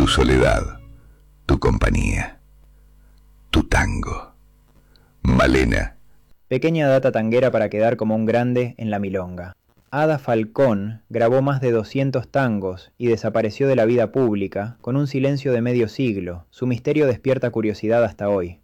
soledad, tu compañía, tu tango. Malena. Pequeña data tanguera para quedar como un grande en la milonga. Ada Falcón grabó más de 200 tangos y desapareció de la vida pública con un silencio de medio siglo. Su misterio despierta curiosidad hasta hoy.